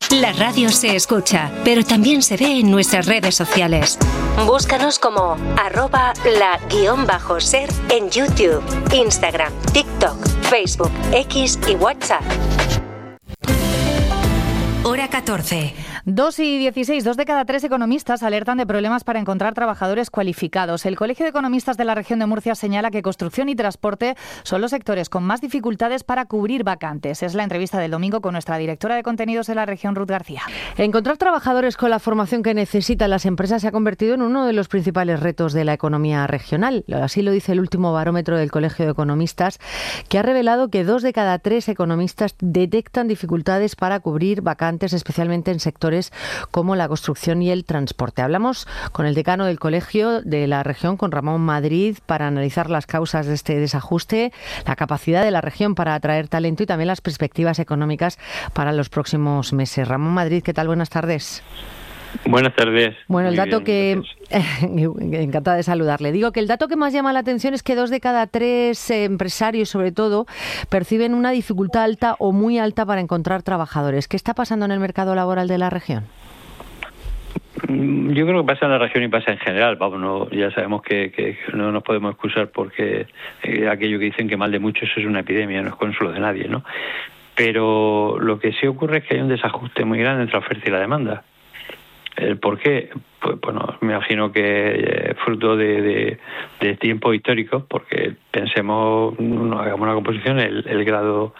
La radio se escucha, pero también se ve en nuestras redes sociales. Búscanos como @la_ser en YouTube, Instagram, TikTok, Facebook, X y WhatsApp. Hora 14. 2:16. 2 de cada 3 economistas alertan de problemas para encontrar trabajadores cualificados. El Colegio de Economistas de la región de Murcia señala que construcción y transporte son los sectores con más dificultades para cubrir vacantes. Es la entrevista del domingo con nuestra directora de contenidos de la región, Ruth García. Encontrar trabajadores con la formación que necesitan las empresas se ha convertido en uno de los principales retos de la economía regional. Así lo dice el último barómetro del Colegio de Economistas, que ha revelado que 2 de cada 3 economistas detectan dificultades para cubrir vacantes, especialmente en sectores como la construcción y el transporte. Hablamos con el decano del colegio de la región, con Ramón Madrid, para analizar las causas de este desajuste, la capacidad de la región para atraer talento y también las perspectivas económicas para los próximos meses. Ramón Madrid, ¿qué tal? Buenas tardes. Buenas tardes. Bueno, el dato encantada de saludarle. Digo que el dato que más llama la atención es que 2 de cada 3 empresarios, sobre todo, perciben una dificultad alta o muy alta para encontrar trabajadores. ¿Qué está pasando en el mercado laboral de la región? Yo creo que pasa en la región y pasa en general. Vamos, ya sabemos que no nos podemos excusar porque aquello que dicen que mal de muchos es una epidemia, no es consuelo de nadie, ¿no? Pero lo que sí ocurre es que hay un desajuste muy grande entre la oferta y la demanda. ¿El por qué? Pues bueno, me imagino que fruto de tiempos históricos, porque pensemos, hagamos una composición, el grado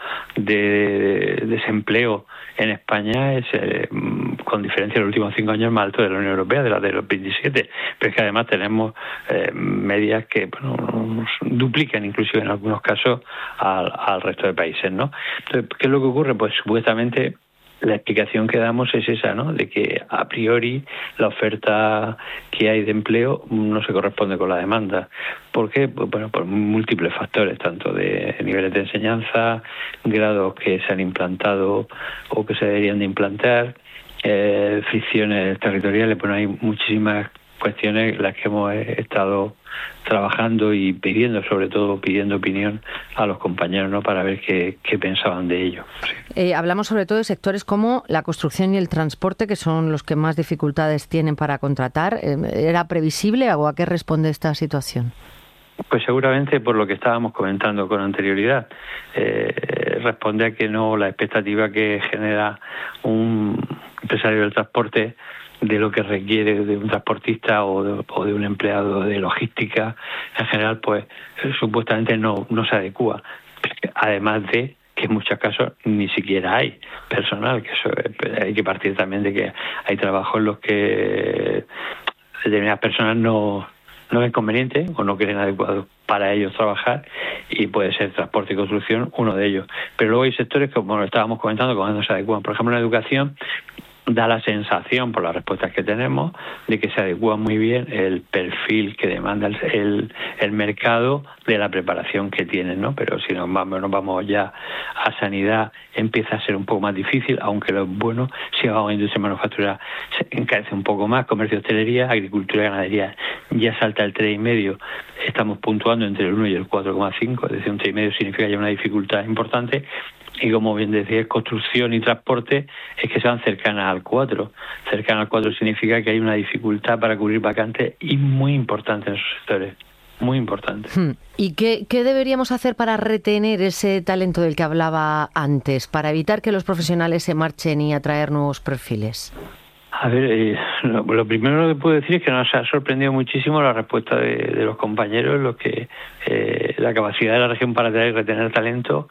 de desempleo en España es, con diferencia, en los últimos 5 años más alto de la Unión Europea, de la de los 27, pero es que además tenemos medias que nos duplican inclusive en algunos casos al resto de países, ¿no? Entonces, ¿qué es lo que ocurre? Pues supuestamente la explicación que damos es esa, ¿no? De que a priori la oferta que hay de empleo no se corresponde con la demanda. ¿Por qué? Pues bueno, por múltiples factores, tanto de niveles de enseñanza, grados que se han implantado o que se deberían de implantar, fricciones territoriales. Bueno, hay muchísimas cuestiones las que hemos estado trabajando y sobre todo pidiendo opinión a los compañeros, ¿no? Para ver qué pensaban de ello. Sí. Hablamos sobre todo de sectores como la construcción y el transporte, que son los que más dificultades tienen para contratar. ¿Era previsible o a qué responde esta situación? Pues seguramente por lo que estábamos comentando con anterioridad. Responde a que no la expectativa que genera un empresario del transporte de lo que requiere de un transportista o de un empleado de logística en general, pues supuestamente no se adecúa. Además de que en muchos casos ni siquiera hay personal, que eso hay que partir también de que hay trabajos en los que determinadas personas no es conveniente o no creen adecuado para ellos trabajar, y puede ser transporte y construcción uno de ellos. Pero luego hay sectores que, como lo estábamos comentando, como no se adecuan. Por ejemplo, en la educación da la sensación, por las respuestas que tenemos, de que se adecúa muy bien el perfil que demanda el mercado de la preparación que tienen, ¿no? Pero si nos vamos ya a sanidad, empieza a ser un poco más difícil, aunque lo bueno, si vamos a industria manufacturera, se encarece un poco más, comercio, hostelería, agricultura y ganadería, ya salta el 3,5, estamos puntuando entre el 1 y el 4,5, es decir, un 3,5 significa ya una dificultad importante. Y como bien decía, construcción y transporte es que se van cercanas al 4. Cercanas al 4 significa que hay una dificultad para cubrir vacantes y muy importante en esos sectores. Muy importante. ¿Y qué deberíamos hacer para retener ese talento del que hablaba antes, para evitar que los profesionales se marchen y atraer nuevos perfiles? A ver, lo primero que puedo decir es que nos ha sorprendido muchísimo la respuesta de los compañeros, lo que la capacidad de la región para atraer y retener talento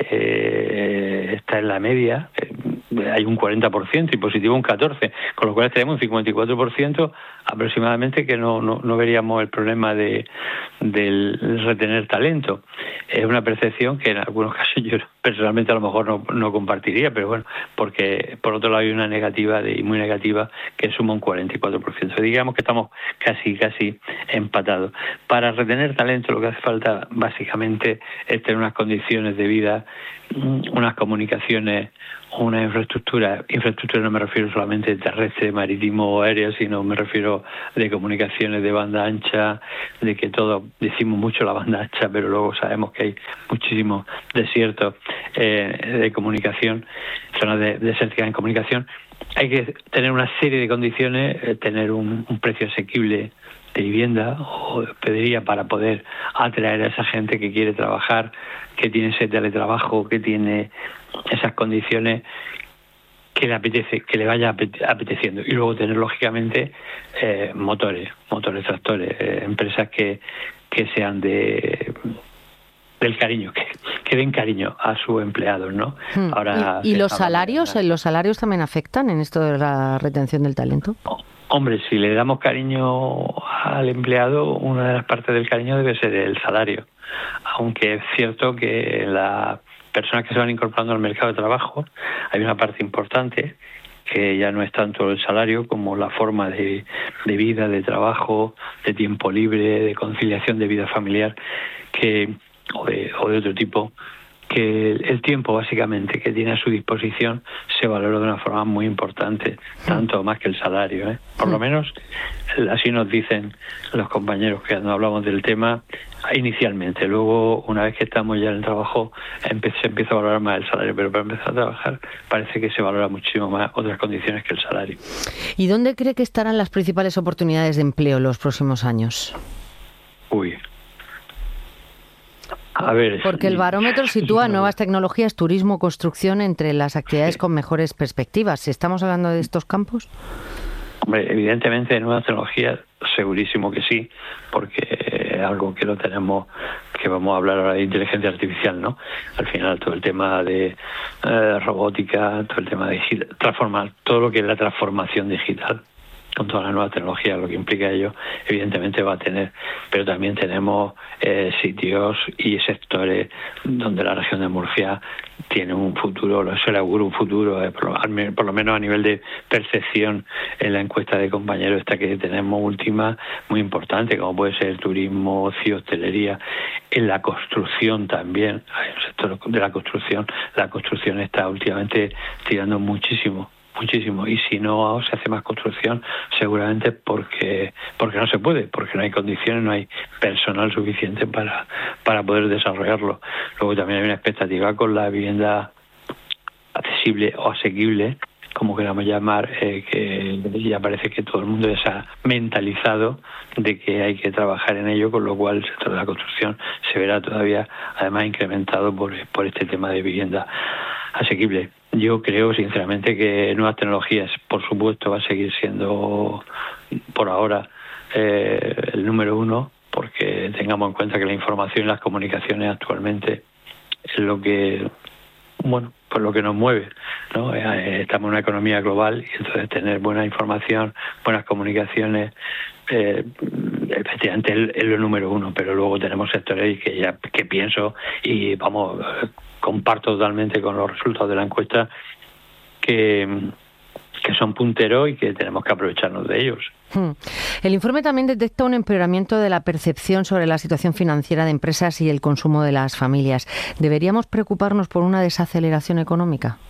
está en la media. Hay un 40% y positivo un 14%, con lo cual tenemos un 54% aproximadamente que no veríamos el problema del retener talento. Es una percepción que en algunos casos yo personalmente a lo mejor no compartiría, pero bueno, porque por otro lado hay una negativa y muy negativa que suma un 44%. Digamos que estamos casi empatados. Para retener talento lo que hace falta básicamente es tener unas condiciones de vida, unas comunicaciones, una infraestructura no me refiero solamente terrestre, marítimo o aéreo, sino me refiero ejemplo, de comunicaciones de banda ancha, de que todos decimos mucho la banda ancha, pero luego sabemos que hay muchísimos desiertos de comunicación, zonas desérticas en comunicación. Hay que tener una serie de condiciones, tener un precio asequible de vivienda o pediría para poder atraer a esa gente que quiere trabajar, que tiene ese teletrabajo, que tiene esas condiciones que le apetece, que le vaya apeteciendo. Y luego tener, lógicamente, motores, tractores, empresas que sean del cariño, que den cariño a sus empleados, ¿no? Ahora, ¿Y los salarios? ¿Los salarios también afectan en esto de la retención del talento? Hombre, si le damos cariño al empleado, una de las partes del cariño debe ser el salario. Aunque es cierto que las personas que se van incorporando al mercado de trabajo, hay una parte importante que ya no es tanto el salario como la forma de vida, de trabajo, de tiempo libre, de conciliación de vida familiar, o de otro tipo, que el tiempo básicamente que tiene a su disposición se valora de una forma muy importante, tanto más que el salario, ¿eh? Por lo menos así nos dicen los compañeros que no hablamos del tema inicialmente. Luego, una vez que estamos ya en el trabajo, se empieza a valorar más el salario, pero para empezar a trabajar parece que se valora muchísimo más otras condiciones que el salario. ¿Y dónde cree que estarán las principales oportunidades de empleo los próximos años? A ver, porque el barómetro sitúa nuevas tecnologías, turismo, construcción entre las actividades con mejores perspectivas. ¿Estamos hablando de estos campos? Hombre, evidentemente de nuevas tecnologías, segurísimo que sí, porque es algo que lo tenemos, que vamos a hablar ahora de inteligencia artificial, ¿no? Al final todo el tema de robótica, todo el tema de transformar, todo lo que es la transformación digital, con todas las nuevas tecnologías, lo que implica ello, evidentemente va a tener, pero también tenemos sitios y sectores donde la región de Murcia tiene un futuro, se le auguro un futuro, por lo menos a nivel de percepción en la encuesta de compañeros esta que tenemos última, muy importante, como puede ser el turismo, ocio, hostelería, en la construcción también, hay un sector de la construcción está últimamente tirando muchísimo, y si no se hace más construcción seguramente porque no se puede, porque no hay condiciones, no hay personal suficiente para poder desarrollarlo. Luego también hay una expectativa con la vivienda accesible o asequible, como queramos llamar, que ya parece que todo el mundo ya se ha mentalizado de que hay que trabajar en ello, con lo cual el sector de la construcción se verá todavía además incrementado por este tema de vivienda asequible. Yo creo sinceramente que nuevas tecnologías, por supuesto, va a seguir siendo por ahora el número uno, porque tengamos en cuenta que la información y las comunicaciones actualmente es lo que lo que nos mueve, ¿no? Estamos en una economía global y entonces tener buena información, buenas comunicaciones, efectivamente es lo número uno, pero luego tenemos sectores que pienso y comparto totalmente con los resultados de la encuesta que son punteros y que tenemos que aprovecharnos de ellos. El informe también detecta un empeoramiento de la percepción sobre la situación financiera de empresas y el consumo de las familias. ¿Deberíamos preocuparnos por una desaceleración económica?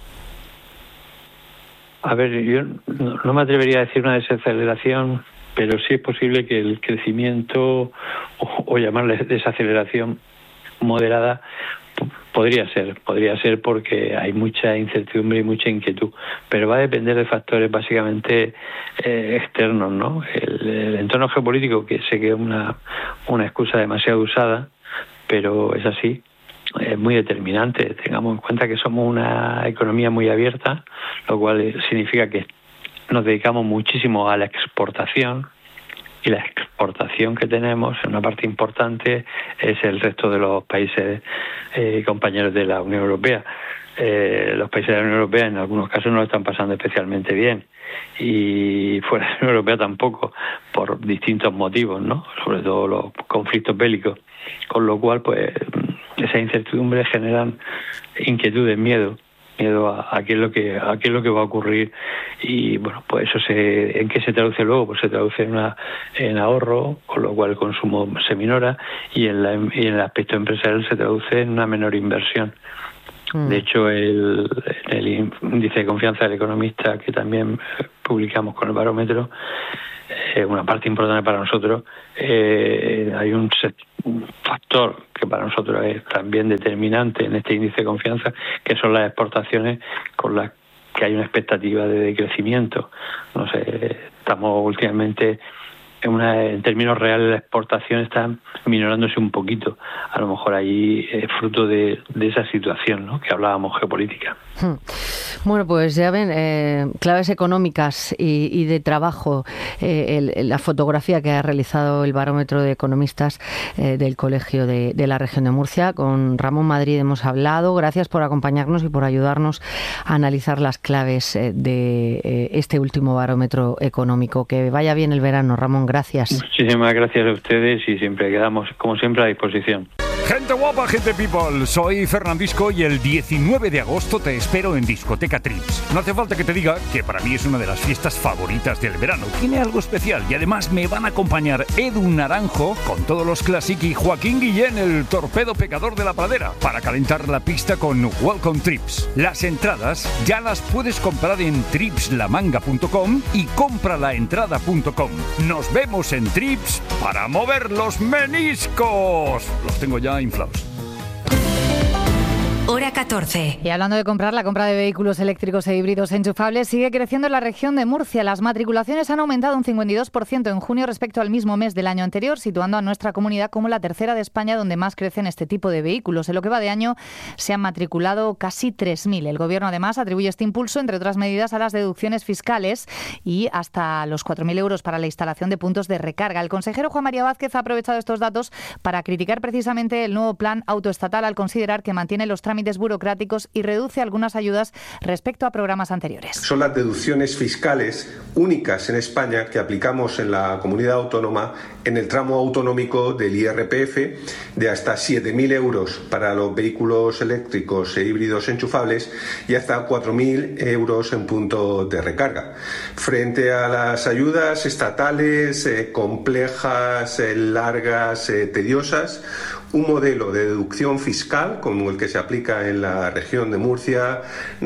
A ver, yo no me atrevería a decir una desaceleración, pero sí es posible que el crecimiento, o llamarle desaceleración moderada, podría ser porque hay mucha incertidumbre y mucha inquietud, pero va a depender de factores básicamente externos, ¿no? El entorno geopolítico, que sé que es una excusa demasiado usada, pero es así, es muy determinante. Tengamos en cuenta que somos una economía muy abierta, lo cual significa que nos dedicamos muchísimo a la exportación, y la exportación que tenemos, una parte importante, es el resto de los países compañeros de la Unión Europea. Los países de la Unión Europea en algunos casos no lo están pasando especialmente bien, y fuera de la Unión Europea tampoco, por distintos motivos, ¿no? Sobre todo los conflictos bélicos, con lo cual pues esa incertidumbre generan inquietudes, miedo a qué es lo que va a ocurrir, y bueno, pues eso ¿en qué se traduce luego? Pues se traduce en ahorro, con lo cual el consumo se minora, y en el aspecto empresarial se traduce en una menor inversión. De hecho, el índice de confianza del economista, que también publicamos con el barómetro, una parte importante para nosotros. Hay un factor que para nosotros es también determinante en este índice de confianza, que son las exportaciones, con las que hay una expectativa de crecimiento. No sé, estamos últimamente en términos reales, la exportación está minorándose un poquito. A lo mejor ahí es fruto de esa situación, ¿no?, que hablábamos, geopolítica. Bueno, pues ya ven, claves económicas y de trabajo, la fotografía que ha realizado el barómetro de economistas del Colegio de la Región de Murcia. Con Ramón Madrid hemos hablado. Gracias por acompañarnos y por ayudarnos a analizar las claves de este último barómetro económico. Que vaya bien el verano, Ramón. Gracias. Muchísimas gracias a ustedes y siempre quedamos, como siempre, a disposición. Gente guapa, gente people, soy Fernandisco y el 19 de agosto te espero en Discoteca Trips. No hace falta que te diga que para mí es una de las fiestas favoritas del verano. Tiene algo especial y además me van a acompañar Edu Naranjo con todos los Classic y Joaquín Guillén, el torpedo pecador de la pradera, para calentar la pista con Welcome Trips. Las entradas ya las puedes comprar en tripslamanga.com y compralaentrada.com. Nos vemos en Trips para mover los meniscos. Los tengo ya inflados. Hora 14. Y hablando de comprar, la compra de vehículos eléctricos e híbridos enchufables sigue creciendo en la región de Murcia. Las matriculaciones han aumentado un 52% en junio respecto al mismo mes del año anterior, situando a nuestra comunidad como la tercera de España donde más crecen este tipo de vehículos. En lo que va de año se han matriculado casi 3.000. El Gobierno además atribuye este impulso, entre otras medidas, a las deducciones fiscales y hasta los 4.000 euros para la instalación de puntos de recarga. El consejero Juan María Vázquez ha aprovechado estos datos para criticar precisamente el nuevo plan autoestatal al considerar que mantiene los trámites burocráticos y reduce algunas ayudas respecto a programas anteriores. Son las deducciones fiscales únicas en España que aplicamos en la comunidad autónoma en el tramo autonómico del IRPF de hasta 7.000 euros para los vehículos eléctricos e híbridos enchufables y hasta 4.000 euros en puntos de recarga. Frente a las ayudas estatales complejas, largas, tediosas, un modelo de deducción fiscal como el que se aplica en la región de Murcia,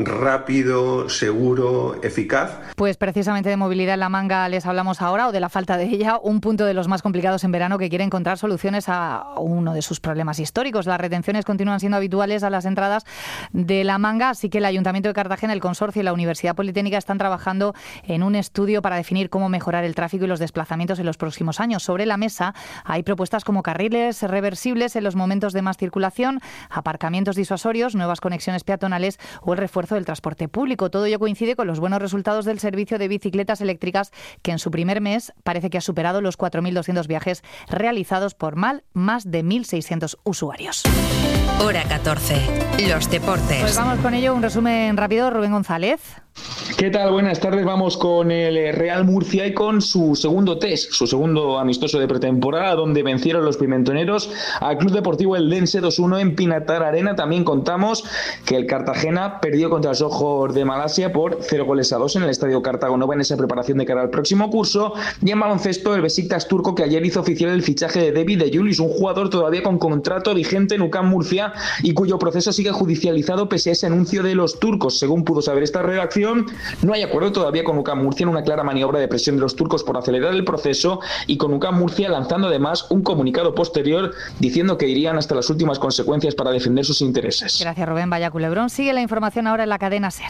rápido, seguro, eficaz. Pues precisamente de movilidad en La Manga les hablamos ahora, o de la falta de ella, un punto de los más complicados en verano que quiere encontrar soluciones a uno de sus problemas históricos. Las retenciones continúan siendo habituales a las entradas de La Manga, así que el Ayuntamiento de Cartagena, el Consorcio y la Universidad Politécnica están trabajando en un estudio para definir cómo mejorar el tráfico y los desplazamientos en los próximos años. Sobre la mesa hay propuestas como carriles reversibles en los momentos de más circulación, aparcamientos disuasorios, nuevas conexiones peatonales o el refuerzo del transporte público. Todo ello coincide con los buenos resultados del servicio de bicicletas eléctricas, que en su primer mes parece que ha superado los 4.200 viajes realizados por más de 1.600 usuarios. Hora 14. Los deportes. Pues vamos con ello, un resumen rápido, Rubén González. ¿Qué tal? Buenas tardes. Vamos con el Real Murcia y con su segundo test, su segundo amistoso de pretemporada, donde vencieron los pimentoneros al Club Deportivo Eldense 2-1 en Pinatar Arena. También contamos que el Cartagena perdió contra los Ojos de Malasia por 0-2 en el Estadio Cartago Nova en esa preparación de cara al próximo curso. Y en baloncesto, el Besiktas turco, que ayer hizo oficial el fichaje de David de Julius, un jugador todavía con contrato vigente en UCAM Murcia y cuyo proceso sigue judicializado pese a ese anuncio de los turcos. Según pudo saber esta redacción, no hay acuerdo todavía con UCAM Murcia en una clara maniobra de presión de los turcos por acelerar el proceso, y con UCAM Murcia lanzando además un comunicado posterior diciendo que irían hasta las últimas consecuencias para defender sus intereses. Gracias, Rubén. Vaya culebrón. Sigue la información ahora en la cadena SER.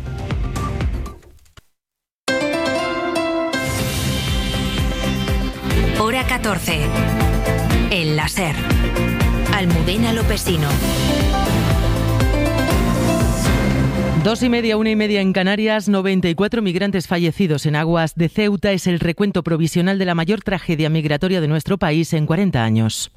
Hora 14. En la SER. Almudena Lopesino. 2:30, 1:30 en Canarias. 94 migrantes fallecidos en aguas de Ceuta es el recuento provisional de la mayor tragedia migratoria de nuestro país en 40 años.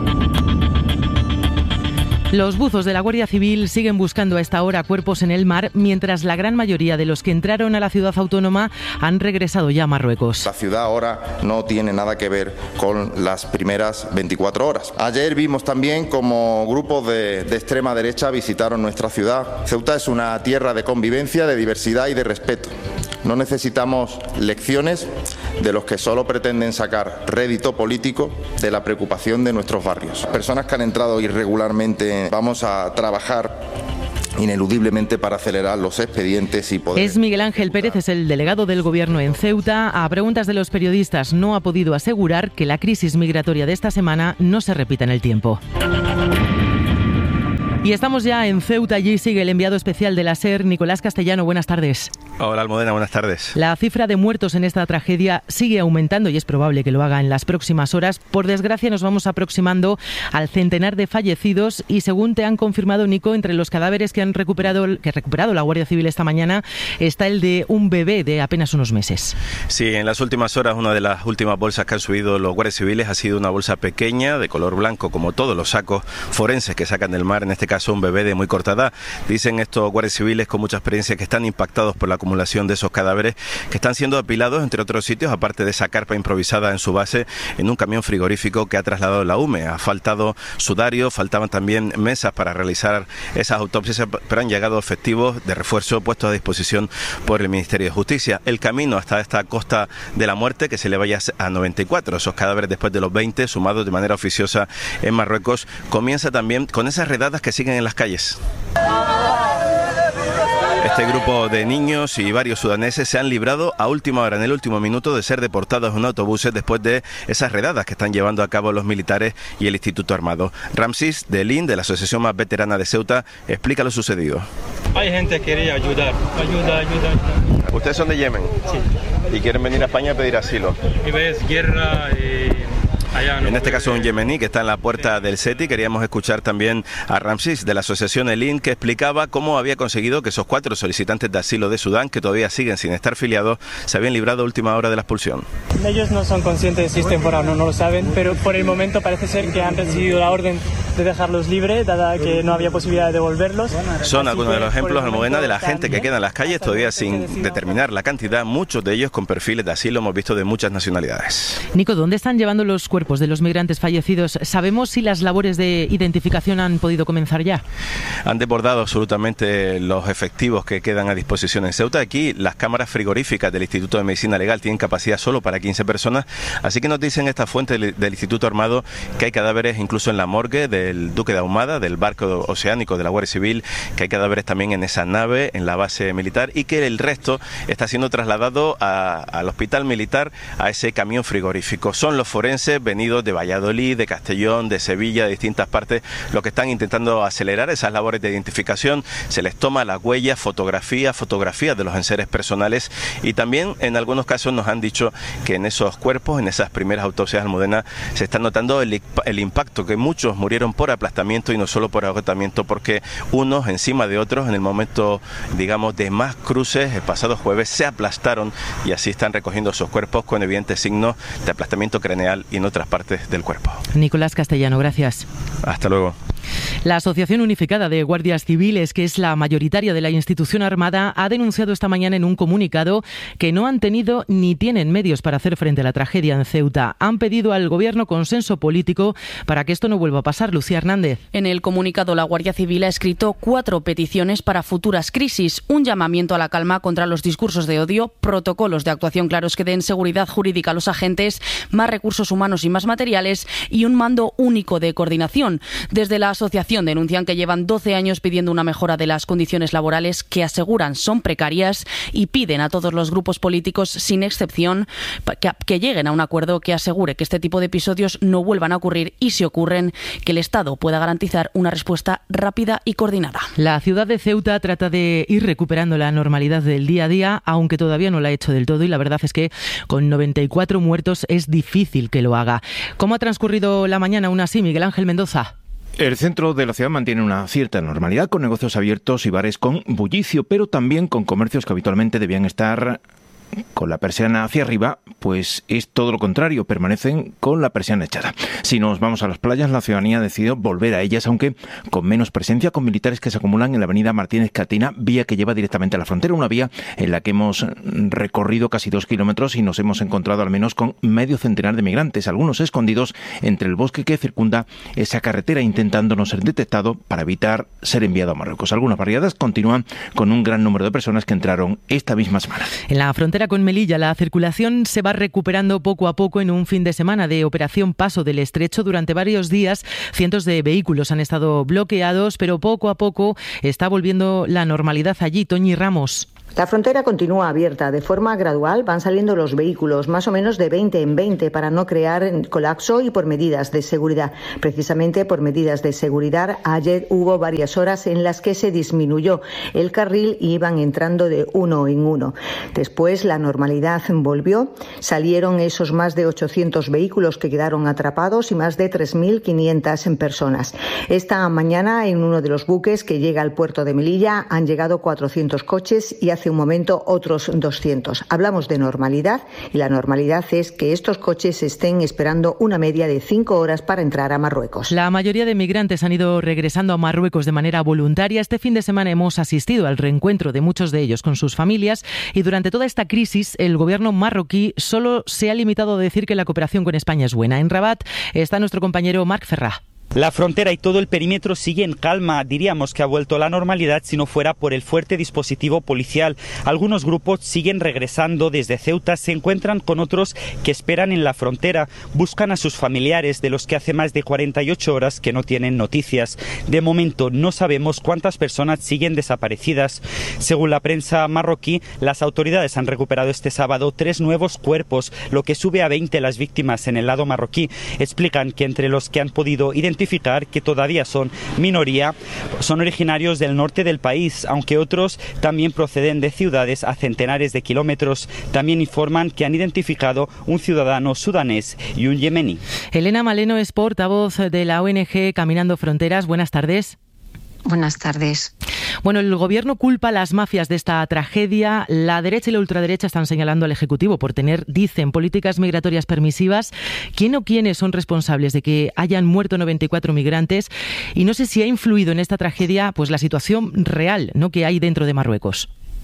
Los buzos de la Guardia Civil siguen buscando a esta hora cuerpos en el mar, mientras la gran mayoría de los que entraron a la ciudad autónoma han regresado ya a Marruecos. La ciudad ahora no tiene nada que ver con las primeras 24 horas. Ayer vimos también como grupos de extrema derecha visitaron nuestra ciudad. Ceuta es una tierra de convivencia, de diversidad y de respeto. No necesitamos lecciones de los que solo pretenden sacar rédito político de la preocupación de nuestros barrios. Personas que han entrado irregularmente, vamos a trabajar ineludiblemente para acelerar los expedientes y poder... Es Miguel Ángel Pérez, es el delegado del Gobierno en Ceuta. A preguntas de los periodistas no ha podido asegurar que la crisis migratoria de esta semana no se repita en el tiempo. Y estamos ya en Ceuta, allí sigue el enviado especial de la SER, Nicolás Castellano. Buenas tardes. Hola Almudena, buenas tardes. La cifra de muertos en esta tragedia sigue aumentando y es probable que lo haga en las próximas horas. Por desgracia nos vamos aproximando al centenar de fallecidos y según te han confirmado, Nico, entre los cadáveres que ha recuperado la Guardia Civil esta mañana está el de un bebé de apenas unos meses. Sí, en las últimas horas una de las últimas bolsas que han subido los guardias civiles ha sido una bolsa pequeña de color blanco, como todos los sacos forenses que sacan del mar, en este caso un bebé de muy corta edad. Dicen estos guardias civiles con mucha experiencia que están impactados por la acumulación de esos cadáveres que están siendo apilados entre otros sitios, aparte de esa carpa improvisada en su base, en un camión frigorífico que ha trasladado la UME. Ha faltado sudario, faltaban también mesas para realizar esas autopsias, pero han llegado efectivos de refuerzo puestos a disposición por el Ministerio de Justicia. El camino hasta esta costa de la muerte, que se le vaya a 94, esos cadáveres después de los 20 sumados de manera oficiosa en Marruecos, comienza también con esas redadas que siguen en las calles. Este grupo de niños y varios sudaneses se han librado a última hora, en el último minuto, de ser deportados en autobuses después de esas redadas que están llevando a cabo los militares y el Instituto Armado. Ramsis de Lin, de la asociación más veterana de Ceuta, explica lo sucedido. Hay gente que quería ayudar. ¿Ustedes son de Yemen? Sí. ¿Y quieren venir a España a pedir asilo? Y ves guerra allá. En este caso un yemení que está en la puerta del SETI. Queríamos escuchar también a Ramsis de la asociación Elin, que explicaba cómo había conseguido que esos 4 solicitantes de asilo de Sudán, que todavía siguen sin estar filiados, se habían librado a última hora de la expulsión. Ellos no son conscientes si estén fuera o no lo saben, pero por el momento parece ser que han recibido la orden de dejarlos libres, dada que no había posibilidad de devolverlos. Son algunos de los ejemplos, Almudena, de la gente que queda en las calles todavía sin determinar la cantidad, muchos de ellos con perfiles de asilo, hemos visto, de muchas nacionalidades. Nico, ¿dónde están llevando los cuerpos de los migrantes fallecidos? ¿Sabemos si las labores de identificación han podido comenzar ya? Han desbordado absolutamente los efectivos que quedan a disposición en Ceuta. Aquí las cámaras frigoríficas del Instituto de Medicina Legal tienen capacidad solo para 15 personas, así que nos dicen esta fuente del Instituto Armado que hay cadáveres incluso en la morgue del Duque de Ahumada, del barco oceánico de la Guardia Civil, que hay cadáveres también en esa nave, en la base militar, y que el resto está siendo trasladado al hospital militar, a ese camión frigorífico. Son los forenses venidos de Valladolid, de Castellón, de Sevilla, de distintas partes, los que están intentando acelerar esas labores de identificación. Se les toma las huellas, fotografías de los enseres personales, y también en algunos casos nos han dicho que en esos cuerpos, en esas primeras autopsias, Almudena, se está notando el impacto, que muchos murieron por aplastamiento y no solo por agotamiento, porque unos encima de otros en el momento, digamos, de más cruces el pasado jueves se aplastaron, y así están recogiendo esos cuerpos con evidentes signos de aplastamiento craneal y en otras partes del cuerpo. Nicolás Castellano, gracias. Hasta luego. La Asociación Unificada de Guardias Civiles, que es la mayoritaria de la institución armada, ha denunciado esta mañana en un comunicado que no han tenido ni tienen medios para hacer frente a la tragedia en Ceuta. Han pedido al Gobierno consenso político para que esto no vuelva a pasar. Lucía Hernández. En el comunicado, la Guardia Civil ha escrito 4 peticiones para futuras crisis: un llamamiento a la calma contra los discursos de odio, protocolos de actuación claros que den seguridad jurídica a los agentes, más recursos humanos y más materiales, y un mando único de coordinación. Desde la asociación denuncian que llevan 12 años pidiendo una mejora de las condiciones laborales, que aseguran son precarias, y piden a todos los grupos políticos, sin excepción, que lleguen a un acuerdo que asegure que este tipo de episodios no vuelvan a ocurrir, y si ocurren, que el Estado pueda garantizar una respuesta rápida y coordinada. La ciudad de Ceuta trata de ir recuperando la normalidad del día a día, aunque todavía no la ha hecho del todo, y la verdad es que con 94 muertos es difícil que lo haga. ¿Cómo ha transcurrido la mañana aún así, Miguel Ángel Mendoza? El centro de la ciudad mantiene una cierta normalidad, con negocios abiertos y bares con bullicio, pero también con comercios que habitualmente debían estar con la persiana hacia arriba, pues es todo lo contrario, permanecen con la persiana echada. Si nos vamos a las playas, la ciudadanía ha decidido volver a ellas, aunque con menos presencia, con militares que se acumulan en la avenida Martínez Catina, vía que lleva directamente a la frontera, una vía en la que hemos recorrido casi 2 kilómetros y nos hemos encontrado al menos con medio centenar de migrantes, algunos escondidos entre el bosque que circunda esa carretera, intentando no ser detectado para evitar ser enviado a Marruecos. Algunas barriadas continúan con un gran número de personas que entraron esta misma semana. En la frontera frontera con Melilla, la circulación se va recuperando poco a poco en un fin de semana de operación Paso del Estrecho. Durante varios días, cientos de vehículos han estado bloqueados, pero poco a poco está volviendo la normalidad allí. Toñi Ramos. La frontera continúa abierta. De forma gradual van saliendo los vehículos, más o menos de 20 en 20, para no crear colapso y por medidas de seguridad. Precisamente por medidas de seguridad, ayer hubo varias horas en las que se disminuyó el carril y iban entrando de uno en uno. Después la normalidad volvió, salieron esos más de 800 vehículos que quedaron atrapados y más de 3.500 personas. Esta mañana, en uno de los buques que llega al puerto de Melilla, han llegado 400 coches y hace un momento otros 200. Hablamos de normalidad y la normalidad es que estos coches estén esperando una media de 5 horas para entrar a Marruecos. La mayoría de migrantes han ido regresando a Marruecos de manera voluntaria. Este fin de semana hemos asistido al reencuentro de muchos de ellos con sus familias y durante toda esta crisis el gobierno marroquí solo se ha limitado a decir que la cooperación con España es buena. En Rabat está nuestro compañero Marc Ferrá. La frontera y todo el perímetro sigue en calma. Diríamos que ha vuelto a la normalidad si no fuera por el fuerte dispositivo policial. Algunos grupos siguen regresando desde Ceuta, se encuentran con otros que esperan en la frontera. Buscan a sus familiares, de los que hace más de 48 horas que no tienen noticias. De momento no sabemos cuántas personas siguen desaparecidas. Según la prensa marroquí, las autoridades han recuperado este sábado 3 nuevos cuerpos, lo que sube a 20 las víctimas en el lado marroquí. Explican que entre los que han podido identificar, que todavía son minoría, son originarios del norte del país, aunque otros también proceden de ciudades a centenares de kilómetros. También informan que han identificado un ciudadano sudanés y un yemení. Elena Maleno es portavoz de la ONG Caminando Fronteras. Buenas tardes. Buenas tardes. Bueno, el gobierno culpa a las mafias de esta tragedia. La derecha y la ultraderecha están señalando al Ejecutivo por tener, dicen, políticas migratorias permisivas. ¿Quién o quiénes son responsables de que hayan muerto 94 migrantes? Y no sé si ha influido en esta tragedia pues la situación real, ¿no?, que hay dentro de Marruecos.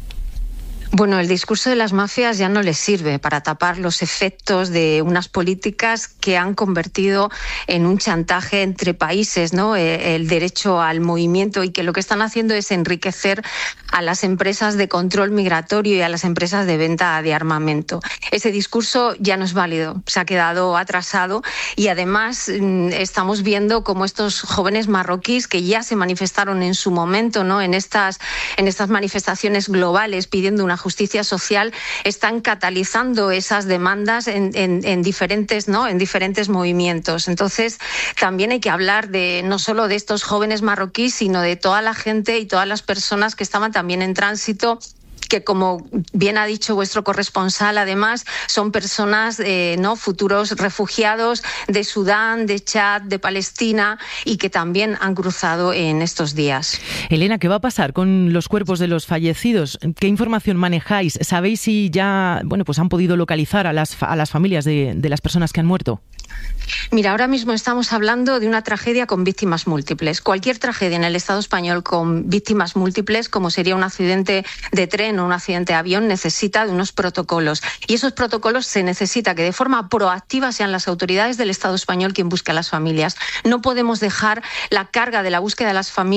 Bueno, el discurso de las mafias ya no les sirve para tapar los efectos de unas políticas que han convertido en un chantaje entre países, ¿no?, el derecho al movimiento, y que lo que están haciendo es enriquecer a las empresas de control migratorio y a las empresas de venta de armamento. Ese discurso ya no es válido, se ha quedado atrasado, y además estamos viendo cómo estos jóvenes marroquíes que ya se manifestaron en su momento, ¿no?, en estas manifestaciones globales pidiendo una justicia social, están catalizando esas demandas en diferentes movimientos. Entonces, también hay que hablar de no solo de estos jóvenes marroquíes, sino de toda la gente y todas las personas que estaban también en tránsito, que, como bien ha dicho vuestro corresponsal, además son personas, futuros refugiados de Sudán, de Chad, de Palestina, y que también han cruzado en estos días. Elena, ¿qué va a pasar con los cuerpos de los fallecidos? ¿Qué información manejáis? ¿Sabéis si ya han podido localizar a las familias de las personas que han muerto? Mira, ahora mismo estamos hablando de una tragedia con víctimas múltiples. Cualquier tragedia en el Estado español con víctimas múltiples, como sería un accidente de tren o un accidente de avión, necesita de unos protocolos. Y esos protocolos se necesita que de forma proactiva sean las autoridades del Estado español quien busque a las familias. No podemos dejar la carga de la búsqueda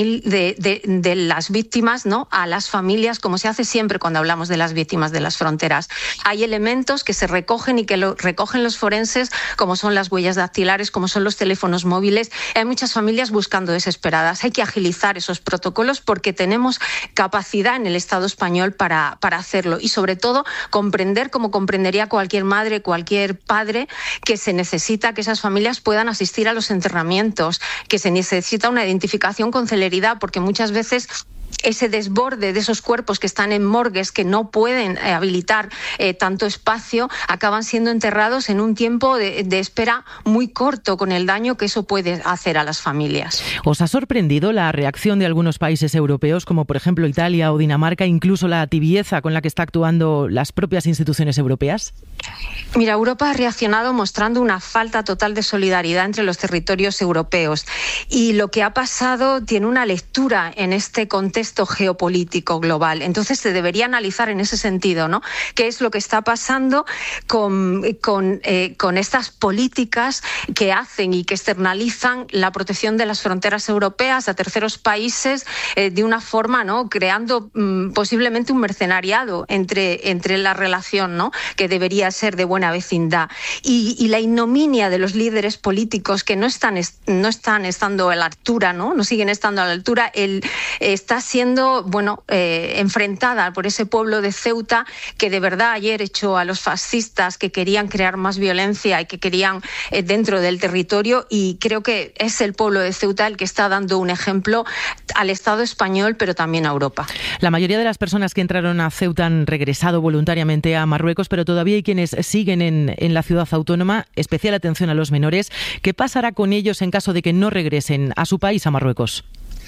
de las víctimas, ¿no?, a las familias, como se hace siempre cuando hablamos de las víctimas de las fronteras. Hay elementos que se recogen y que lo recogen los forenses, como son las huellas dactilares, como son los teléfonos móviles. Hay muchas familias buscando desesperadas. Hay que agilizar esos protocolos porque tenemos capacidad en el Estado español para hacerlo, y sobre todo comprender, como comprendería cualquier madre, cualquier padre, que se necesita que esas familias puedan asistir a los enterramientos, que se necesita una identificación con celeridad, porque muchas veces ese desborde de esos cuerpos que están en morgues, que no pueden habilitar tanto espacio, acaban siendo enterrados en un tiempo de espera muy corto, con el daño que eso puede hacer a las familias. ¿Os ha sorprendido la reacción de algunos países europeos, como por ejemplo Italia o Dinamarca, incluso la tibieza con la que están actuando las propias instituciones europeas? Mira, Europa ha reaccionado mostrando una falta total de solidaridad entre los territorios europeos, y lo que ha pasado tiene una lectura en este contexto contexto geopolítico global. Entonces se debería analizar en ese sentido, ¿no? ¿Qué es lo que está pasando con estas políticas que hacen y que externalizan la protección de las fronteras europeas a terceros países de una forma, ¿no?, creando posiblemente un mercenariado entre la relación, ¿no?, que debería ser de buena vecindad, y la ignominia de los líderes políticos que no están estando a la altura, no siguen estando a la altura. Está siendo enfrentada por ese pueblo de Ceuta, que de verdad ayer echó a los fascistas que querían crear más violencia y que querían dentro del territorio, y creo que es el pueblo de Ceuta el que está dando un ejemplo al Estado español, pero también a Europa. La mayoría de las personas que entraron a Ceuta han regresado voluntariamente a Marruecos, pero todavía hay quienes siguen en la ciudad autónoma. Especial atención a los menores. ¿Qué pasará con ellos en caso de que no regresen a su país, a Marruecos?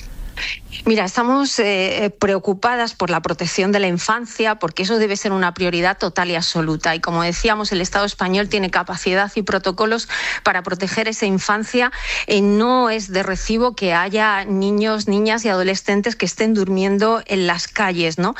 Mira, estamos preocupadas por la protección de la infancia, porque eso debe ser una prioridad total y absoluta. Y como decíamos, el Estado español tiene capacidad y protocolos para proteger esa infancia. No es de recibo que haya niños, niñas y adolescentes que estén durmiendo en las calles, ¿no?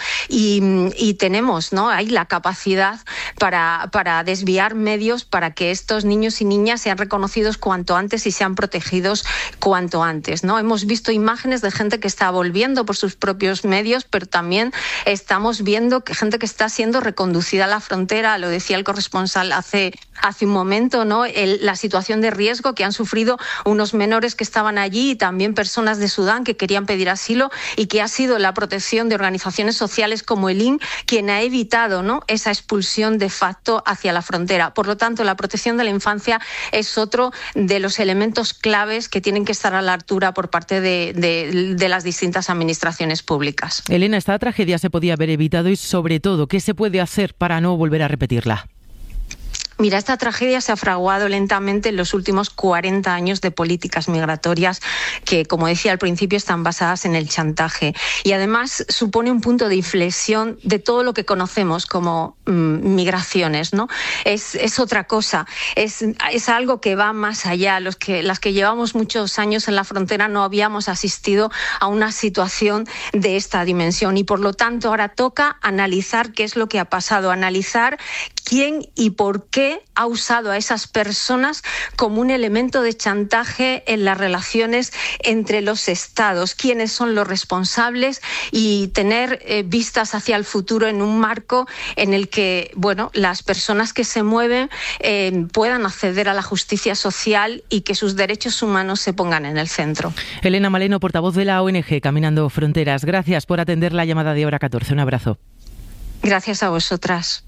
Y tenemos, ¿no?, ahí la capacidad para desviar medios para que estos niños y niñas sean reconocidos cuanto antes y sean protegidos cuanto antes, ¿no? Hemos visto imágenes de gente que está volviendo por sus propios medios, pero también estamos viendo que gente que está siendo reconducida a la frontera. Lo decía el corresponsal hace un momento, ¿no?, la situación de riesgo que han sufrido unos menores que estaban allí, y también personas de Sudán que querían pedir asilo, y que ha sido la protección de organizaciones sociales como el IN quien ha evitado, ¿no?, esa expulsión de facto hacia la frontera. Por lo tanto, la protección de la infancia es otro de los elementos claves que tienen que estar a la altura por parte de las distintas administraciones públicas. Elena, esta tragedia se podía haber evitado y, sobre todo, ¿qué se puede hacer para no volver a repetirla? Mira, esta tragedia se ha fraguado lentamente en los últimos 40 años de políticas migratorias que, como decía al principio, están basadas en el chantaje. Y además supone un punto de inflexión de todo lo que conocemos como migraciones, ¿no? Es otra cosa, es algo que va más allá. Las que llevamos muchos años en la frontera no habíamos asistido a una situación de esta dimensión, y por lo tanto ahora toca analizar qué es lo que ha pasado, analizar quién y por qué ha usado a esas personas como un elemento de chantaje en las relaciones entre los estados, quiénes son los responsables, y tener vistas hacia el futuro en un marco en el que, las personas que se mueven puedan acceder a la justicia social y que sus derechos humanos se pongan en el centro. Elena Maleno, portavoz de la ONG Caminando Fronteras, gracias por atender la llamada de Hora 14. Un abrazo. Gracias a vosotras.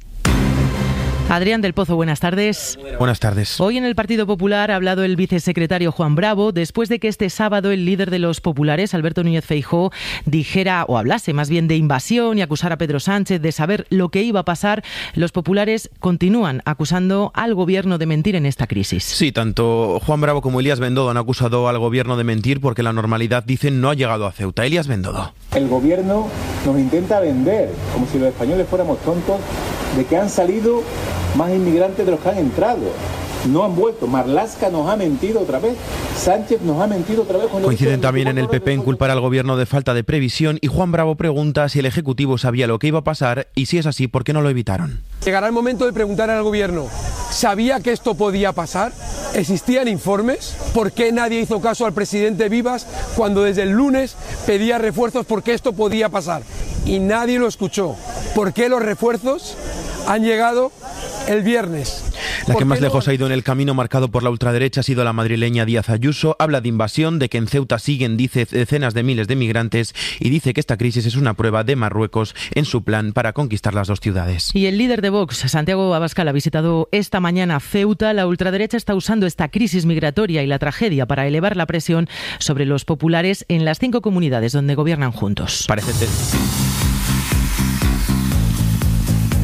Adrián del Pozo, buenas tardes. Buenas tardes. Hoy en el Partido Popular ha hablado el vicesecretario Juan Bravo, después de que este sábado el líder de los populares, Alberto Núñez Feijóo, dijera, o hablase más bien, de invasión y acusara a Pedro Sánchez de saber lo que iba a pasar. Los populares continúan acusando al gobierno de mentir en esta crisis. Sí, tanto Juan Bravo como Elías Bendodo han acusado al gobierno de mentir porque la normalidad, dicen, no ha llegado a Ceuta. Elías Bendodo. El gobierno nos intenta vender, como si los españoles fuéramos tontos, de que han salido más inmigrantes de los que han entrado. No han vuelto. Marlaska nos ha mentido otra vez. Sánchez nos ha mentido otra vez. Coinciden también en el PP en culpar al gobierno de falta de previsión, y Juan Bravo pregunta si el Ejecutivo sabía lo que iba a pasar y, si es así, ¿por qué no lo evitaron? Llegará el momento de preguntar al gobierno, ¿sabía que esto podía pasar? ¿Existían informes? ¿Por qué nadie hizo caso al presidente Vivas cuando desde el lunes pedía refuerzos porque esto podía pasar? Y nadie lo escuchó. ¿Por qué los refuerzos han llegado el viernes? La que más lejos ha ido en el camino marcado por la ultraderecha ha sido la madrileña Díaz Ayuso. Habla de invasión, de que en Ceuta siguen, dice, decenas de miles de migrantes, y dice que esta crisis es una prueba de Marruecos en su plan para conquistar las dos ciudades. Y el líder de Vox, Santiago Abascal, ha visitado esta mañana Ceuta. La ultraderecha está usando esta crisis migratoria y la tragedia para elevar la presión sobre los populares en las 5 comunidades donde gobiernan juntos.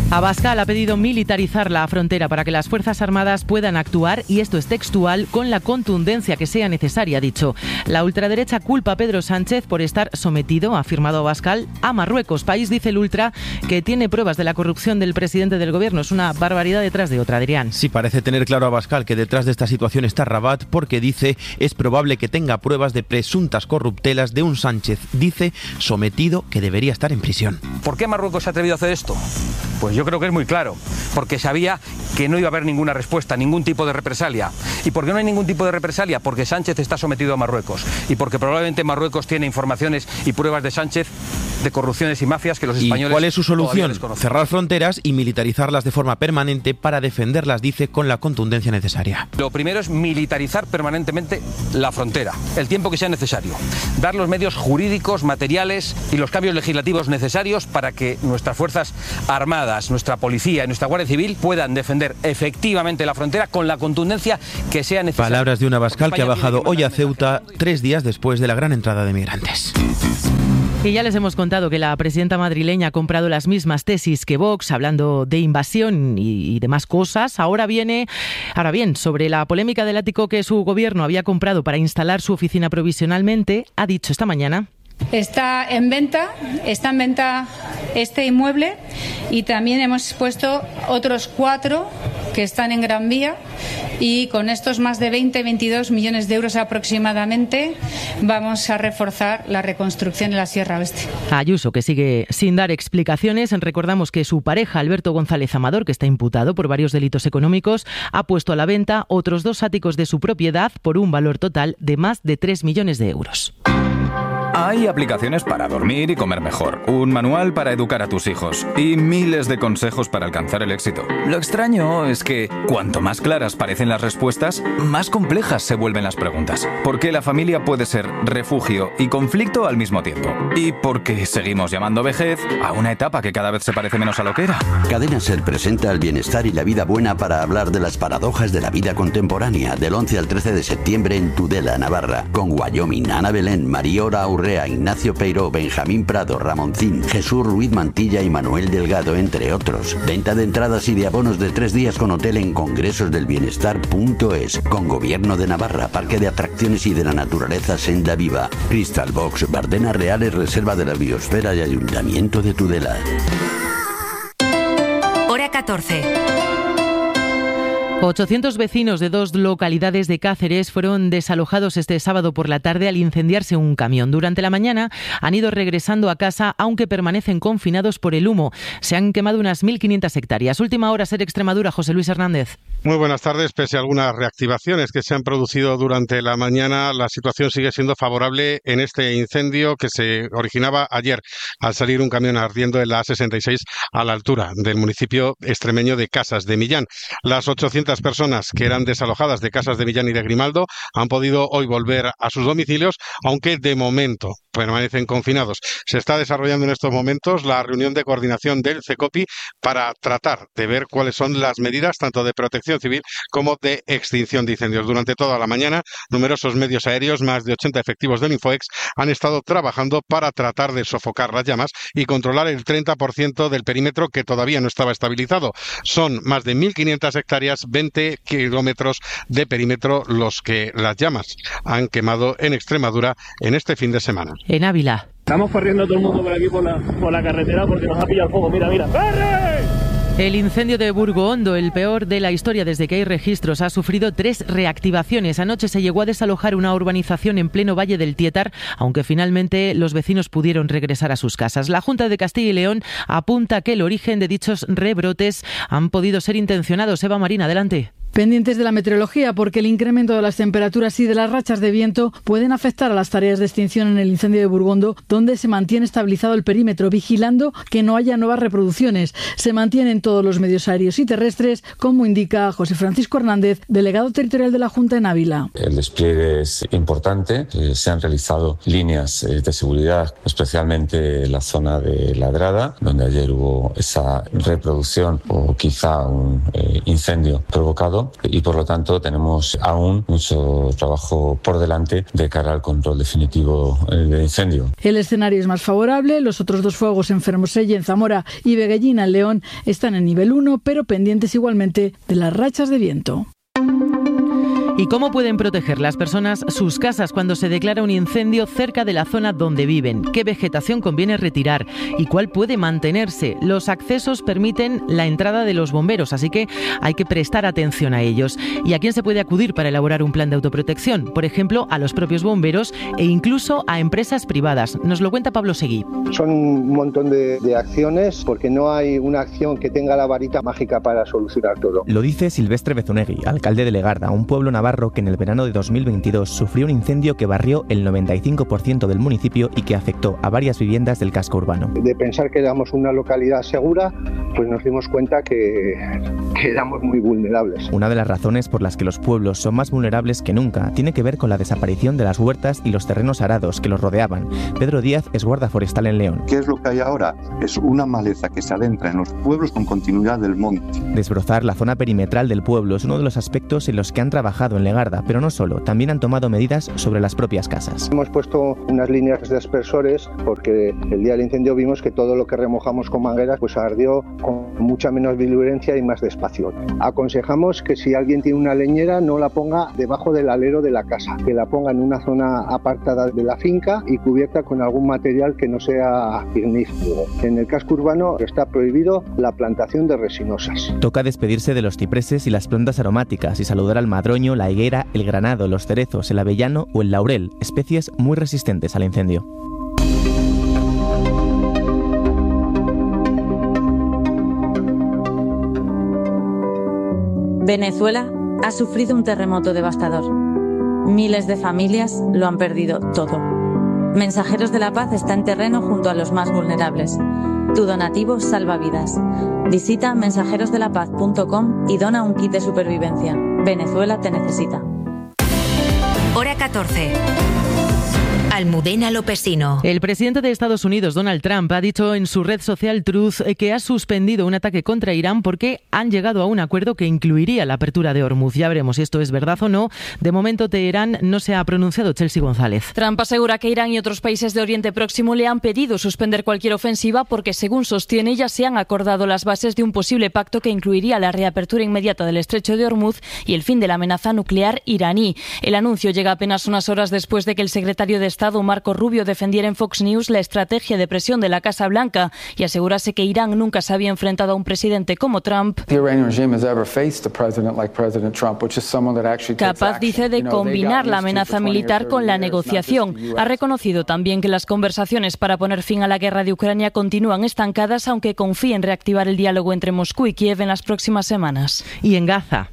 Abascal ha pedido militarizar la frontera para que las Fuerzas Armadas puedan actuar, y esto es textual, con la contundencia que sea necesaria, ha dicho. La ultraderecha culpa a Pedro Sánchez por estar sometido, ha afirmado Abascal, a Marruecos. País, dice el ultra, que tiene pruebas de la corrupción del presidente del gobierno. Es una barbaridad detrás de otra, Adrián. Sí, parece tener claro Abascal que detrás de esta situación está Rabat, porque dice es probable que tenga pruebas de presuntas corruptelas de un Sánchez, dice, sometido, que debería estar en prisión. ¿Por qué Marruecos se ha atrevido a hacer esto? Pues yo creo que es muy claro, porque sabía que no iba a haber ninguna respuesta, ningún tipo de represalia. ¿Y por qué no hay ningún tipo de represalia? Porque Sánchez está sometido a Marruecos, y porque probablemente Marruecos tiene informaciones y pruebas de Sánchez de corrupciones y mafias que los españoles... ¿Y cuál es su solución? Cerrar fronteras y militarizarlas de forma permanente para defenderlas, dice, con la contundencia necesaria. Lo primero es militarizar permanentemente la frontera, el tiempo que sea necesario. Dar los medios jurídicos, materiales y los cambios legislativos necesarios para que nuestras Fuerzas Armadas, nuestra Policía y nuestra Guardia Civil puedan defender efectivamente la frontera con la contundencia que sea necesaria. Palabras de un Abascal que ha bajado hoy a Ceuta 3 días después de la gran entrada de migrantes. Y ya les hemos contado que la presidenta madrileña ha comprado las mismas tesis que Vox, hablando de invasión y demás cosas. Ahora bien, sobre la polémica del ático que su gobierno había comprado para instalar su oficina provisionalmente, ha dicho esta mañana: está en venta este inmueble, y también hemos puesto otros 4 que están en Gran Vía, y con estos más de 22 millones de euros aproximadamente vamos a reforzar la reconstrucción en la Sierra Oeste. Ayuso, que sigue sin dar explicaciones. Recordamos que su pareja, Alberto González Amador, que está imputado por varios delitos económicos, ha puesto a la venta otros 2 áticos de su propiedad por un valor total de más de 3 millones de euros. Hay aplicaciones para dormir y comer mejor, un manual para educar a tus hijos y miles de consejos para alcanzar el éxito. Lo extraño es que cuanto más claras parecen las respuestas, más complejas se vuelven las preguntas. Porque la familia puede ser refugio y conflicto al mismo tiempo. Y porque seguimos llamando vejez a una etapa que cada vez se parece menos a lo que era. Cadena Ser presenta el bienestar y la vida buena para hablar de las paradojas de la vida contemporánea, del 11 al 13 de septiembre en Tudela, Navarra, con Wyoming, Ana Belén, Mariora Urrea, Ignacio Peiró, Benjamín Prado, Ramoncín, Jesús Ruiz Mantilla y Manuel Delgado, entre otros. Venta de entradas y de abonos de 3 días con hotel en congresosdelbienestar.es, con Gobierno de Navarra, Parque de Atracciones y de la Naturaleza Senda Viva, Crystal Box, Bardenas Reales, Reserva de la Biosfera y Ayuntamiento de Tudela. Hora 14. 800 vecinos de 2 localidades de Cáceres fueron desalojados este sábado por la tarde al incendiarse un camión. Durante la mañana han ido regresando a casa, aunque permanecen confinados por el humo. Se han quemado unas 1.500 hectáreas. Última hora, Ser Extremadura, José Luis Hernández. Muy buenas tardes. Pese a algunas reactivaciones que se han producido durante la mañana, la situación sigue siendo favorable en este incendio que se originaba ayer al salir un camión ardiendo en la A66 a la altura del municipio extremeño de Casas de Millán. Las 800 personas que eran desalojadas de Casas de Millán y de Grimaldo han podido hoy volver a sus domicilios, aunque de momento permanecen confinados. Se está desarrollando en estos momentos la reunión de coordinación del CECOPI para tratar de ver cuáles son las medidas tanto de protección civil como de extinción de incendios. Durante toda la mañana, numerosos medios aéreos, más de 80 efectivos del Infoex, han estado trabajando para tratar de sofocar las llamas y controlar el 30% del perímetro que todavía no estaba estabilizado. Son más de 1.500 hectáreas, 20 kilómetros de perímetro los que las llamas han quemado en Extremadura en este fin de semana. En Ávila. Estamos corriendo todo el mundo por aquí por la carretera porque nos ha pillado el fuego. Mira. ¡Corre! El incendio de Burgohondo, el peor de la historia desde que hay registros, ha sufrido 3 reactivaciones. Anoche se llegó a desalojar una urbanización en pleno Valle del Tietar, aunque finalmente los vecinos pudieron regresar a sus casas. La Junta de Castilla y León apunta que el origen de dichos rebrotes han podido ser intencionados. Eva Marín, adelante. Pendientes de la meteorología, porque el incremento de las temperaturas y de las rachas de viento pueden afectar a las tareas de extinción en el incendio de Burgohondo, donde se mantiene estabilizado el perímetro, vigilando que no haya nuevas reproducciones. Se mantienen todos los medios aéreos y terrestres, como indica José Francisco Hernández, delegado territorial de la Junta en Ávila. El despliegue es importante. Se han realizado líneas de seguridad, especialmente en la zona de Ladrada, donde ayer hubo esa reproducción o quizá un incendio provocado. controlado y por lo tanto tenemos aún mucho trabajo por delante de cara al control definitivo del incendio. El escenario es más favorable. Los otros 2 fuegos en Fermoselle, en Zamora, y Veguellina, en León, están en nivel 1, pero pendientes igualmente de las rachas de viento. ¿Y cómo pueden proteger las personas sus casas cuando se declara un incendio cerca de la zona donde viven? ¿Qué vegetación conviene retirar? ¿Y cuál puede mantenerse? Los accesos permiten la entrada de los bomberos, así que hay que prestar atención a ellos. ¿Y a quién se puede acudir para elaborar un plan de autoprotección? Por ejemplo, a los propios bomberos e incluso a empresas privadas. Nos lo cuenta Pablo Seguí. Son un montón de acciones porque no hay una acción que tenga la varita mágica para solucionar todo. Lo dice Silvestre Bezunegui, alcalde de Legarda, un pueblo navarro que en el verano de 2022 sufrió un incendio que barrió el 95% del municipio y que afectó a varias viviendas del casco urbano. De pensar que éramos una localidad segura, pues nos dimos cuenta que éramos muy vulnerables. Una de las razones por las que los pueblos son más vulnerables que nunca tiene que ver con la desaparición de las huertas y los terrenos arados que los rodeaban. Pedro Díaz es guarda forestal en León. ¿Qué es lo que hay ahora? Es una maleza que se adentra en los pueblos con continuidad del monte. Desbrozar la zona perimetral del pueblo es uno de los aspectos en los que han trabajado en Legarda, pero no solo, también han tomado medidas sobre las propias casas. Hemos puesto unas líneas de aspersores porque el día del incendio vimos que todo lo que remojamos con mangueras pues ardió con mucha menos virulencia y más despacio. Aconsejamos que si alguien tiene una leñera no la ponga debajo del alero de la casa, que la ponga en una zona apartada de la finca y cubierta con algún material que no sea ignífugo. En el casco urbano está prohibido la plantación de resinosas. Toca despedirse de los cipreses y las plantas aromáticas y saludar al madroño, la higuera, el granado, los cerezos, el avellano o el laurel, especies muy resistentes al incendio. Venezuela ha sufrido un terremoto devastador. Miles de familias lo han perdido todo. Mensajeros de la Paz está en terreno junto a los más vulnerables. Tu donativo salva vidas. Visita mensajerosdelapaz.com y dona un kit de supervivencia. Venezuela te necesita. Hora 14. Almudena Lopesino. El presidente de Estados Unidos, Donald Trump, ha dicho en su red social Truth que ha suspendido un ataque contra Irán porque han llegado a un acuerdo que incluiría la apertura de Hormuz. Ya veremos si esto es verdad o no. De momento, Teherán no se ha pronunciado. Chelsea González. Trump asegura que Irán y otros países de Oriente Próximo le han pedido suspender cualquier ofensiva porque, según sostiene, ya se han acordado las bases de un posible pacto que incluiría la reapertura inmediata del estrecho de Hormuz y el fin de la amenaza nuclear iraní. El anuncio llega apenas unas horas después de que el secretario de Estado, Marco Rubio, defendiera en Fox News la estrategia de presión de la Casa Blanca y asegurase que Irán nunca se había enfrentado a un presidente como Trump, capaz, dice, de combinar la amenaza militar con la negociación. Ha reconocido también que las conversaciones para poner fin a la guerra de Ucrania continúan estancadas, aunque confía en reactivar el diálogo entre Moscú y Kiev en las próximas semanas. Y en Gaza.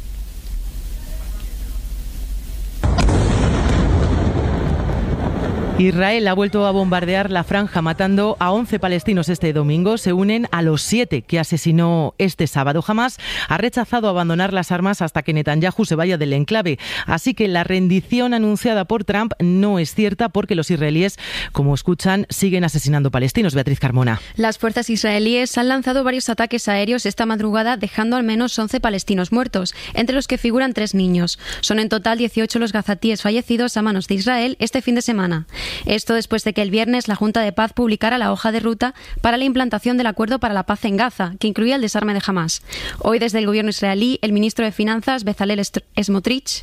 Israel ha vuelto a bombardear la franja matando a 11 palestinos este domingo. Se unen a los 7 que asesinó este sábado. Hamás ha rechazado abandonar las armas hasta que Netanyahu se vaya del enclave. Así que la rendición anunciada por Trump no es cierta porque los israelíes, como escuchan, siguen asesinando palestinos. Beatriz Carmona. Las fuerzas israelíes han lanzado varios ataques aéreos esta madrugada, dejando al menos 11 palestinos muertos, entre los que figuran 3 niños. Son en total 18 los gazatíes fallecidos a manos de Israel este fin de semana. Esto después de que el viernes la Junta de Paz publicara la hoja de ruta para la implantación del acuerdo para la paz en Gaza, que incluía el desarme de Hamás. Hoy, desde el gobierno israelí, el ministro de Finanzas, Bezalel Smotrich,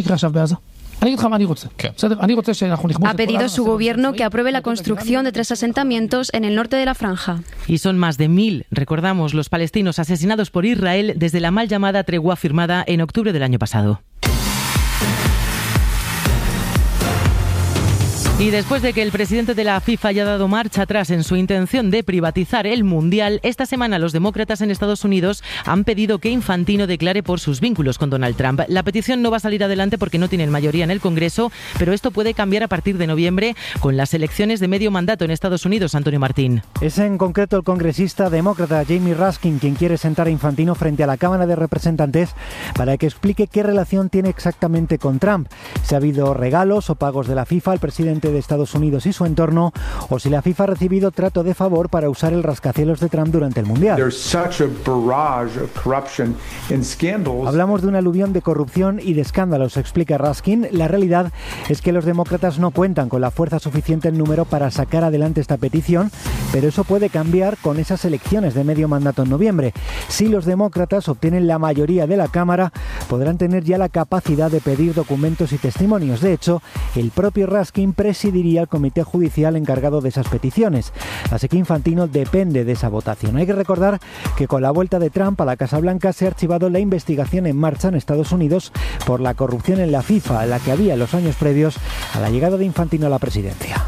ha pedido a su gobierno que apruebe la construcción de 3 asentamientos en el norte de la franja. Y son más de 1.000, recordamos, los palestinos asesinados por Israel desde la mal llamada tregua firmada en octubre del año pasado. Y después de que el presidente de la FIFA haya dado marcha atrás en su intención de privatizar el Mundial, esta semana los demócratas en Estados Unidos han pedido que Infantino declare por sus vínculos con Donald Trump. La petición no va a salir adelante porque no tienen mayoría en el Congreso, pero esto puede cambiar a partir de noviembre con las elecciones de medio mandato en Estados Unidos. Antonio Martín. Es en concreto el congresista demócrata Jamie Raskin quien quiere sentar a Infantino frente a la Cámara de Representantes para que explique qué relación tiene exactamente con Trump. Si ha habido regalos o pagos de la FIFA al presidente de Estados Unidos y su entorno, o si la FIFA ha recibido trato de favor para usar el rascacielos de Trump durante el Mundial. Hablamos de un aluvión de corrupción y de escándalos, explica Raskin. La realidad es que los demócratas no cuentan con la fuerza suficiente en número para sacar adelante esta petición, pero eso puede cambiar con esas elecciones de medio mandato en noviembre. Si los demócratas obtienen la mayoría de la Cámara, podrán tener ya la capacidad de pedir documentos y testimonios. De hecho, el propio Raskin presidiría el comité judicial encargado de esas peticiones. Así que Infantino depende de esa votación. Hay que recordar que con la vuelta de Trump a la Casa Blanca se ha archivado la investigación en marcha en Estados Unidos por la corrupción en la FIFA, la que había en los años previos a la llegada de Infantino a la presidencia.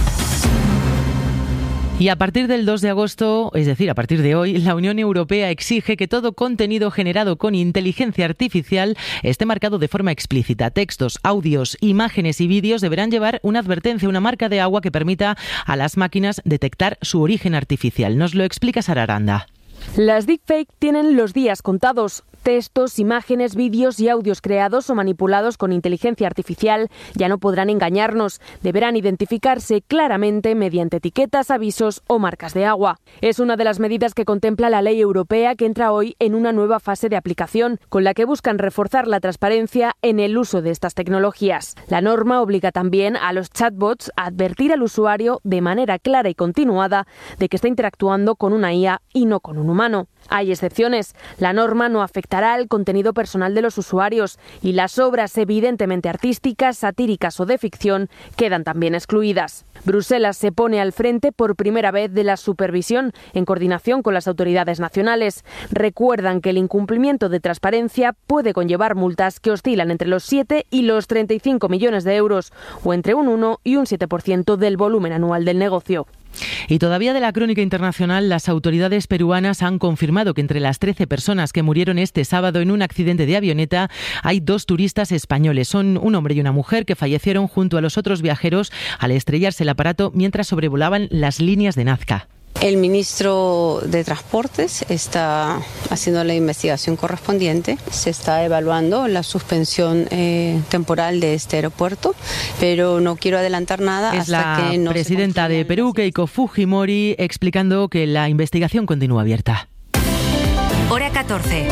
Y a partir del 2 de agosto, es decir, a partir de hoy, la Unión Europea exige que todo contenido generado con inteligencia artificial esté marcado de forma explícita. Textos, audios, imágenes y vídeos deberán llevar una advertencia, una marca de agua que permita a las máquinas detectar su origen artificial. Nos lo explica Sara Aranda. Las deepfake tienen los días contados. Textos, imágenes, vídeos y audios creados o manipulados con inteligencia artificial ya no podrán engañarnos. Deberán identificarse claramente mediante etiquetas, avisos o marcas de agua. Es una de las medidas que contempla la ley europea, que entra hoy en una nueva fase de aplicación, con la que buscan reforzar la transparencia en el uso de estas tecnologías. La norma obliga también a los chatbots a advertir al usuario de manera clara y continuada de que está interactuando con una IA y no con un humano. Hay excepciones. La norma no afectará al contenido personal de los usuarios y las obras evidentemente artísticas, satíricas o de ficción quedan también excluidas. Bruselas se pone al frente por primera vez de la supervisión en coordinación con las autoridades nacionales. Recuerdan que el incumplimiento de transparencia puede conllevar multas que oscilan entre los 7 y los 35 millones de euros o entre un 1 y un 7% del volumen anual del negocio. Y todavía de la crónica internacional, las autoridades peruanas han confirmado que entre las 13 personas que murieron este sábado en un accidente de avioneta hay 2 turistas españoles. Son un hombre y una mujer que fallecieron junto a los otros viajeros al estrellarse el aparato mientras sobrevolaban las líneas de Nazca. El ministro de Transportes está haciendo la investigación correspondiente. Se está evaluando la suspensión temporal de este aeropuerto, pero no quiero adelantar nada hasta que no. Es la presidenta de Perú, Keiko Fujimori, explicando que la investigación continúa abierta. Hora 14.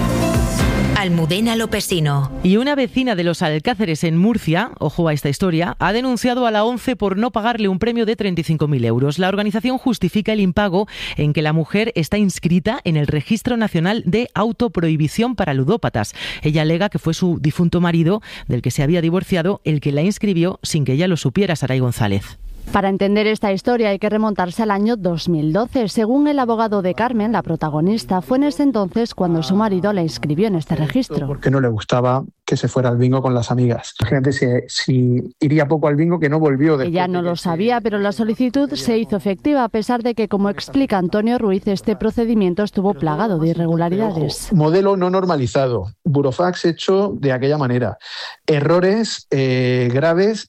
Almudena Lopesino. Y una vecina de los Alcáceres en Murcia, ojo a esta historia, ha denunciado a la ONCE por no pagarle un premio de 35.000 euros. La organización justifica el impago en que la mujer está inscrita en el Registro Nacional de Autoprohibición para Ludópatas. Ella alega que fue su difunto marido, del que se había divorciado, el que la inscribió sin que ella lo supiera, Saray González. Para entender esta historia hay que remontarse al año 2012. Según el abogado de Carmen, la protagonista, fue en ese entonces cuando su marido la inscribió en este registro. Porque no le gustaba que se fuera al bingo con las amigas. Imagínate si iría poco al bingo, que no volvió. Ella no lo sabía, pero la solicitud se hizo efectiva, a pesar de que, como explica Antonio Ruiz, este procedimiento estuvo plagado de irregularidades. Modelo no normalizado, burofax hecho de aquella manera, errores graves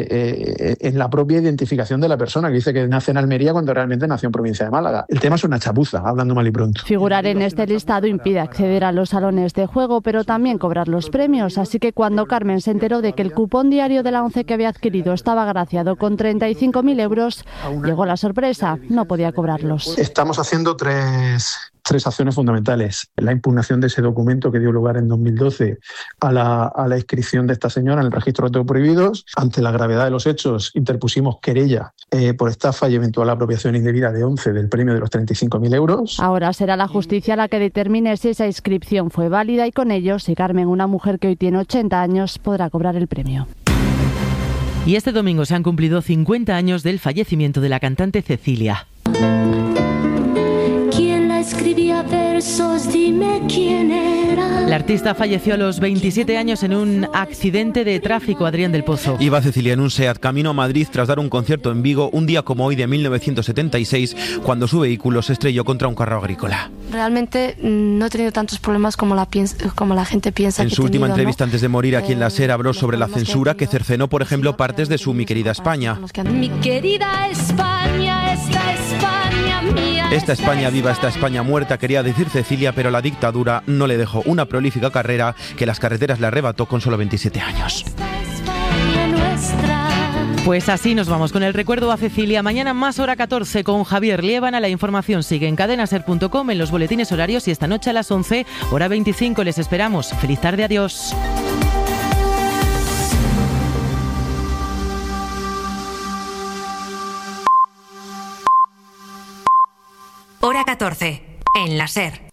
en la propia identificación de la persona, que dice que nace en Almería cuando realmente nació en provincia de Málaga. El tema es una chapuza, hablando mal y pronto. Figurar en este listado impide acceder a los salones de juego, pero también cobrar los premios. Así que cuando Carmen se enteró de que el cupón diario de la ONCE que había adquirido estaba agraciado con 35.000 euros, llegó la sorpresa, no podía cobrarlos. Estamos haciendo tres acciones fundamentales. La impugnación de ese documento que dio lugar en 2012 a la inscripción de esta señora en el registro de autoprohibidos. Ante la gravedad de los hechos, interpusimos querella por estafa y eventual apropiación indebida de ONCE del premio de los 35.000 euros. Ahora será la justicia la que determine si esa inscripción fue válida y con ello, si Carmen, una mujer que hoy tiene 80 años, podrá cobrar el premio. Y este domingo se han cumplido 50 años del fallecimiento de la cantante Cecilia. Escribía versos, dime quién era. La artista falleció a los 27 años en un accidente de tráfico, Adrián del Pozo. Iba Cecilia en un SEAT camino a Madrid tras dar un concierto en Vigo un día como hoy de 1976, cuando su vehículo se estrelló contra un carro agrícola. Realmente no he tenido tantos problemas como la gente piensa. En su última entrevista antes de morir aquí en la SER habló sobre la censura que cercenó, por ejemplo, partes de su Mi querida España. Mi querida España, esta España mía. Esta España viva, esta España muerta, quería decir Cecilia, pero la dictadura no le dejó una prolífica carrera que las carreteras le arrebató con solo 27 años. Pues así nos vamos con el recuerdo a Cecilia. Mañana más hora 14 con Javier Liébana. La información sigue en cadenaser.com, en los boletines horarios, y esta noche a las 11, hora 25. Les esperamos. Feliz tarde, adiós. Hora 14, en la SER.